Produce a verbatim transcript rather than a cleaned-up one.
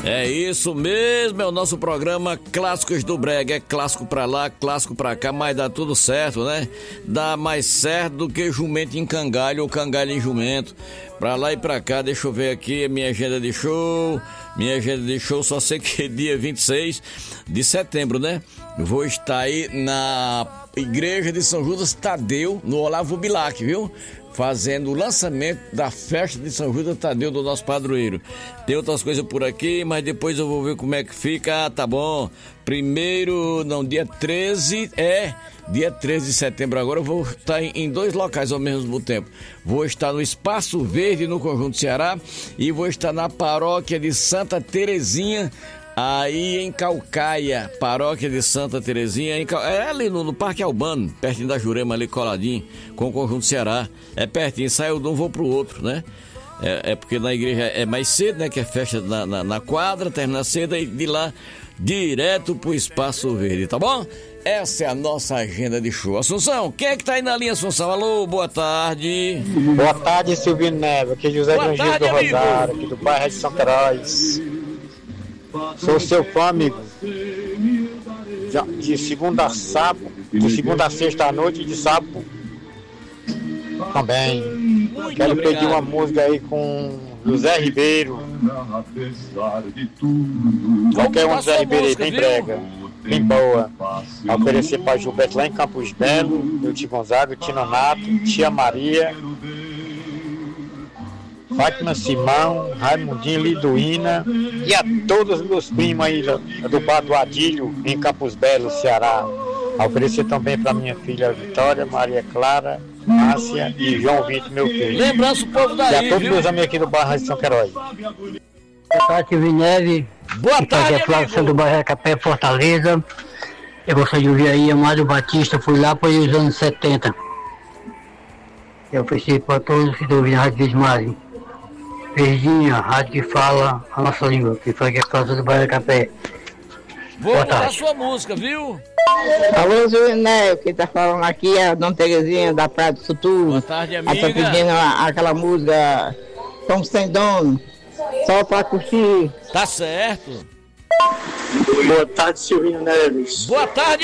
É isso mesmo, é o nosso programa Clássicos do Brega. É clássico pra lá, clássico pra cá, mas dá tudo certo, né? Dá mais certo do que jumento em cangalho ou cangalho em jumento. Pra lá e pra cá, deixa eu ver aqui a minha agenda de show. Minha agenda de show, só sei que é dia vinte e seis de setembro, né? Eu vou estar aí na Igreja de São Judas Tadeu, no Olavo Bilac, viu? Fazendo o lançamento da festa de São Judas Tadeu do nosso padroeiro. Tem outras coisas por aqui, mas depois eu vou ver como é que fica. Ah, tá bom. Primeiro, não, dia treze, é, dia treze de setembro agora eu vou estar em, em dois locais ao mesmo tempo. Vou estar no Espaço Verde, no Conjunto Ceará, e vou estar na paróquia de Santa Terezinha, aí em Caucaia, paróquia de Santa Terezinha, em Cal... é ali no, no Parque Albano, pertinho da Jurema, ali coladinho, com o Conjunto Ceará. É pertinho, saiu de um, vou pro outro, né? É, é porque na igreja é mais cedo, né? Que é festa na, na, na quadra, termina cedo, e de lá direto pro Espaço Verde, tá bom? Essa é a nossa agenda de show. Assunção, quem é que tá aí na linha, Assunção? Alô, boa tarde. Boa tarde, Silvino Neves. Aqui é José Grangiro do Rosário, aqui do bairro de São Queiroz. Sou seu fã, amigo. De segunda a sábado, de segunda a sexta à noite e de sábado também. Muito Quero obrigado. pedir uma música aí com José Ribeiro. Qualquer um José Ribeiro aí, bem brega, bem boa. A oferecer para Gilberto lá em Campos Belo, meu tio Gonzaga, tio Nonato, tia Maria, Fátima Simão, Raimundinho, Liduína e a todos os meus primos aí do, do bar do Adílio, em Campos Belo, Ceará. A oferecer também para minha filha Vitória, Maria Clara, Márcia e João Vitor, meu filho. Lembrança o povo E daí, a todos viu? meus amigos aqui do bairro de São Queiroz. Boa tarde, Silvino Neves. Boa tarde, Aqui é Flávio Santo do amigo. bairro Capé, Fortaleza. Eu gostaria de ouvir aí Amado Batista, fui lá para os anos setenta. Eu ofereci para todos que estão ouvindo a Rádio Vismari. Verdinha, rádio que fala a nossa língua, que foi aqui a casa do bairro Capé. Vou Boa botar tarde. sua música, viu? Alô, Juvenel, quem tá falando aqui é a Dona Terezinha da Praia do Futuro. Boa tarde, Ela tá amiga. pedindo a- aquela música Somos Sem Dono, só pra curtir. Tá certo. Boa tarde, Silvino Neves. Boa tarde,